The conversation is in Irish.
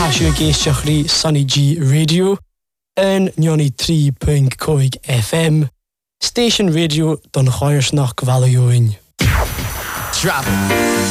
Tasio géisteachrí Sunny G Radio yn 93.5 FM Station Radio don Choirsnach Gvalioin. Drop it.